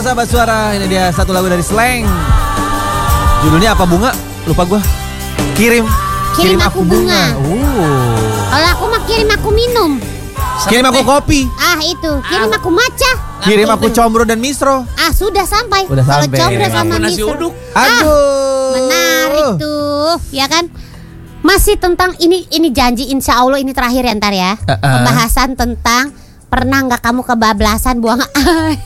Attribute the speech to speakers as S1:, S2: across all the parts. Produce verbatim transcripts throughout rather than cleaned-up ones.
S1: Sahabat Suara, ini dia satu lagu dari Slank. Judulnya apa bunga? Lupa gue. Kirim.
S2: Kirim, kirim aku bunga. bunga.
S1: Uh.
S2: Kalau aku mah kirim aku minum.
S1: Kirim aku kopi.
S2: Ah itu, kirim aku matcha.
S1: Kirim aku combro dan mistro.
S2: Ah sudah sampai.
S1: Udah sampai.
S2: Kalau combro sama
S3: nasi
S2: mistro.
S3: uduk.
S1: Aduh.
S2: Ah, menarik tuh, ya kan? Masih tentang ini ini janji insya Allah ini terakhir ya ntar ya.
S1: Uh-uh. Pembahasan
S2: tentang pernah nggak kamu kebablasan buang air?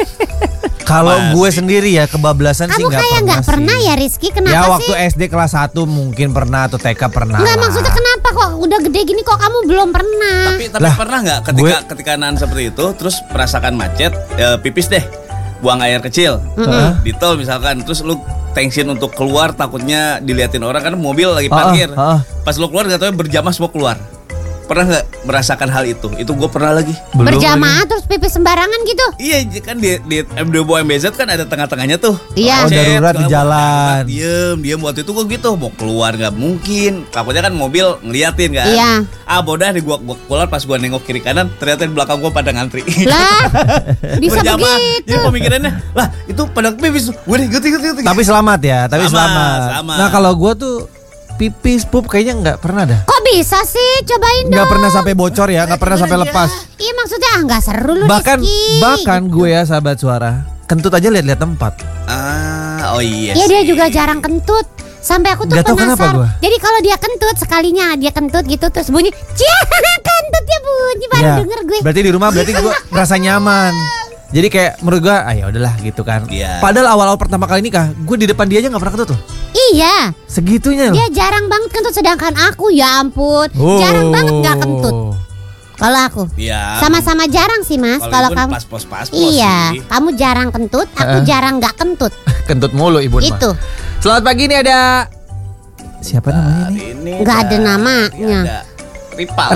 S1: Kalau gue sendiri ya kebablasan
S2: kamu
S1: sih nggak pernah.
S2: Kamu kayak nggak pernah ya Rizky, kenapa
S1: ya,
S2: sih? Ya
S1: waktu S D kelas satu mungkin pernah atau T K pernah.
S2: Nggak, maksudnya kenapa kok udah gede gini kok kamu belum pernah?
S3: Tapi tapi lah, pernah nggak ketika gue... ketika nan seperti itu terus merasakan macet, e, pipis deh, buang air kecil, mm-hmm. di tol misalkan, terus lu tension untuk keluar takutnya diliatin orang kan mobil lagi parkir, uh, uh, uh. pas lu keluar nggak tahu berjamaah semua keluar. Pernah nggak merasakan hal itu? Itu gue pernah lagi.
S2: Belum berjamaah lagi. Terus pipis sembarangan gitu?
S3: Iya kan di, di M dua M B Z kan ada tengah-tengahnya tuh.
S2: Iya.
S1: Oh, darurat di jalan.
S3: Diem, diem waktu itu gue gitu mau keluar nggak mungkin. Takutnya kan mobil ngeliatin kan.
S2: Iya.
S3: Ah bodoh nih gue keluar pas gue nengok kiri kanan ternyata di belakang gue pada ngantri.
S2: Lah, bisa
S3: berjamaah.
S2: begitu.
S3: Jadi pemikirannya lah itu pada pipis. Gue nih gitu gitu.
S1: Tapi selamat ya, tapi selamat. selamat.
S3: selamat.
S1: Nah kalau gue tuh pipis pup kayaknya nggak pernah dah.
S2: Kok bisa sih? Cobain dong.
S1: Nggak pernah sampai bocor ya, nggak pernah sampai lepas.
S2: Iya maksudnya ah nggak seru lu
S1: bahkan
S2: Rizky.
S1: bahkan gue ya sahabat Suara kentut aja lihat-lihat tempat.
S3: Ah oh iya.
S2: Iya dia juga jarang kentut. Sampai aku tuh
S1: gak
S2: penasaran. Jadi kalau dia kentut sekalinya dia kentut gitu terus bunyi, cia kentutnya bunyi baru ya, denger gue.
S1: Berarti di rumah berarti gue merasa nyaman. Jadi kayak menurut gue, ah ya udahlah gitu kan.
S3: Yeah.
S1: Padahal awal-awal pertama kali nikah, gue di depan dia aja nggak pernah kentut tuh.
S2: Iya.
S1: Segitunya loh.
S2: Dia jarang banget kentut, sedangkan aku ya ampun, oh. jarang banget nggak kentut. Kalau aku,
S3: ya,
S2: sama-sama jarang sih mas. Kalau kamu,
S3: pas, pas, pas,
S2: iya,
S3: sih.
S2: kamu jarang kentut, aku uh-uh. jarang nggak kentut.
S1: Kentut mulu ibu.
S2: Itu.
S1: Selamat pagi nih ada siapa namanya nih?
S2: Nggak ada namanya.
S3: Ripal.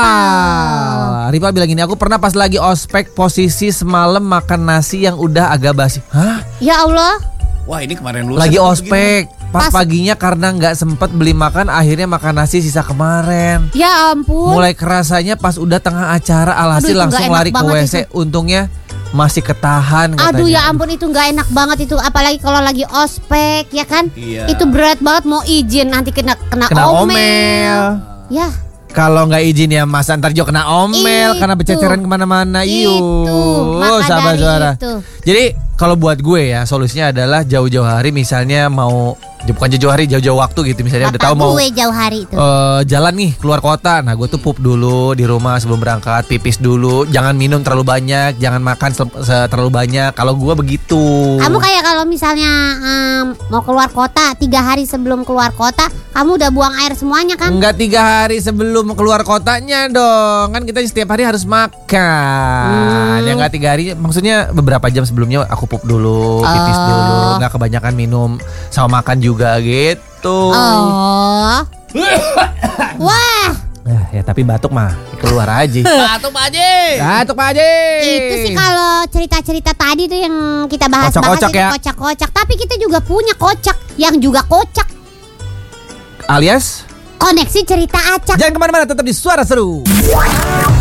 S1: Ripal. Ripal bilang gini, aku pernah pas lagi ospek posisi semalam makan nasi yang udah agak basi. Hah?
S2: Ya Allah.
S3: Wah ini kemarin lu
S1: lagi ospek. Pas, pas paginya karena nggak sempet beli makan, akhirnya makan nasi sisa kemarin.
S2: Ya ampun.
S1: Mulai kerasanya pas udah tengah acara, alhasil Aduh, langsung lari ke W C. Itu. Untungnya masih ketahan katanya.
S2: Aduh ya ampun itu nggak enak banget itu, apalagi kalau lagi ospek ya kan.
S3: Iya.
S2: Itu berat banget mau izin nanti kena kena,
S1: kena
S2: omel.
S1: omel.
S2: Ya.
S1: Kalau nggak izin ya Mas antar juga kena omel itu. Karena berceceran kemana-mana. Iyo, sahabat Suara. Itu. Jadi kalau buat gue ya solusinya adalah jauh-jauh hari misalnya mau bukan jauh-jauh hari jauh-jauh waktu gitu misalnya
S2: Bapak
S1: udah tahu mau
S2: gue jauh hari itu.
S1: Uh, jalan nih keluar kota. Nah gue tuh pup dulu di rumah sebelum berangkat, pipis dulu, jangan minum terlalu banyak, jangan makan terlalu banyak. Kalau gue begitu.
S2: Kamu kayak kalau misalnya um, mau keluar kota tiga hari sebelum keluar kota, kamu udah buang air semuanya kan?
S1: Enggak tiga hari sebelum keluar kotanya dong, kan kita setiap hari harus makan. Hmm. Ya enggak tiga hari, maksudnya beberapa jam sebelumnya aku pup dulu, pipis oh. dulu, nggak kebanyakan minum sama makan juga gitu.
S2: Oh. Wah.
S1: Nah, ya tapi batuk mah keluar aja.
S3: Batuk Pak Haji.
S1: Batuk Pak Haji.
S2: Itu sih kalau cerita-cerita tadi tuh yang kita bahas-bahas itu
S1: ya.
S2: kocak-kocak. Tapi kita juga punya kocak yang juga kocak.
S1: Alias
S2: koneksi cerita acak.
S1: Jangan kemana-mana, tetap di Suara Seru.